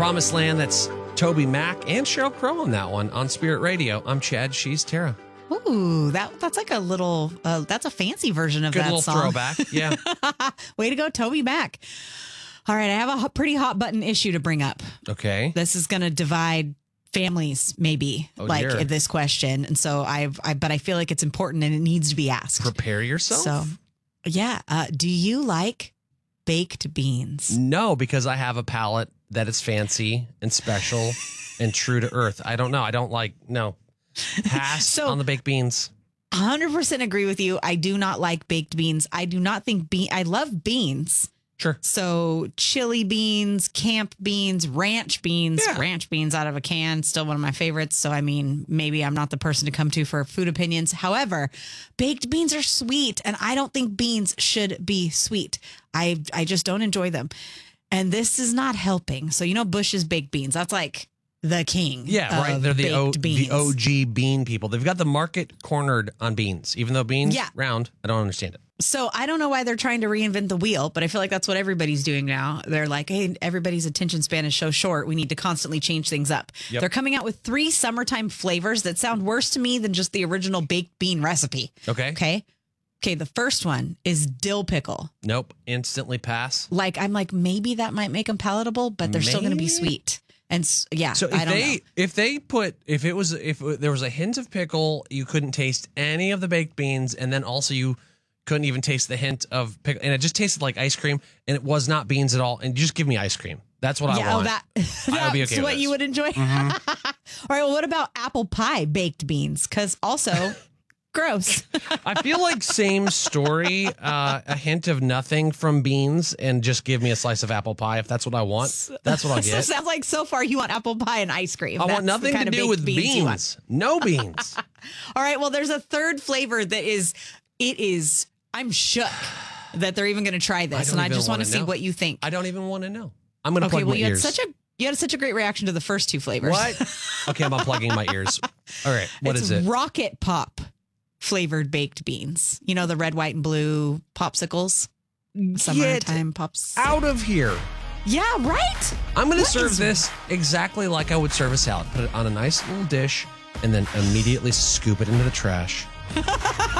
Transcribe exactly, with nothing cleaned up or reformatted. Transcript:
Promised Land. That's Toby Mac and Sheryl Crow on that one on Spirit Radio. I'm Chad. She's Tara. Ooh, that that's like a little, uh, that's a fancy version of Good that little song. throwback. Yeah. Way to go, Toby Mac. All right, I have a ho- pretty hot button issue to bring up. Okay. This is going to divide families, maybe, Oh, like dear. this question. And so I've, I, but I feel like it's important and it needs to be asked. Prepare yourself. So, yeah. Uh, do you like baked beans? No, because I have a palate that is fancy and special and true to earth. I don't know. I don't like, no. Pass So- on the baked beans. one hundred percent agree with you. I do not like baked beans. I do not think bean. I love beans. Sure. So chili beans, camp beans, ranch beans, Yeah. ranch beans out of a can, still one of my favorites. So, I mean, maybe I'm not the person to come to for food opinions. However, baked beans are sweet and I don't think beans should be sweet. I, I just don't enjoy them. And this is not helping. So, you know, Bush's baked beans, that's like the king. Yeah, right. of They're the, o- baked beans. the O G bean people. They've got the market cornered on beans, even though beans Yeah. round. I don't understand it. So I don't know why they're trying to reinvent the wheel, but I feel like that's what everybody's doing now. They're like, hey, everybody's attention span is so short. We need to constantly change things up. Yep. They're coming out with three summertime flavors that sound worse to me than just the original baked bean recipe. Okay. Okay. Okay. The first one is dill pickle. Nope. Instantly pass. Like, I'm like, maybe that might make them palatable, but they're still going to be Maybe. sweet. And s- yeah, So if I don't they know. if they put if it was if there was a hint of pickle, you couldn't taste any of the baked beans, and then also you couldn't even taste the hint of pickle, and it just tasted like ice cream, and it was not beans at all. And just give me ice cream. That's what Yeah, I oh, want. that, I would be that's okay with what this. you would enjoy. Mm-hmm. All right. Well, what about apple pie baked beans? Because also gross. I feel like same story, uh, a hint of nothing from beans, and just give me a slice of apple pie if that's what I want. That's what I'll So it get. sounds like so far you want apple pie and ice cream. I That's want the nothing kind to of do baked with beans you want. beans. No beans. All right. Well, there's a third flavor that is, it is, I'm shook that they're even going to try I this. don't And I even just want to wanna see know. what you think. I don't even want to know. I'm going to Okay. plug Well, my you had ears. such a, you had such a great reaction to the first two flavors. What? Okay, I'm unplugging my ears. All right, what it's is it? Rocket Pop flavored baked beans. You know, the red, white, and blue popsicles? Summertime pops. Out of here. Yeah, right? I'm going to What serve is- this exactly like I would serve a salad. Put it on a nice little dish and then immediately scoop it into the trash.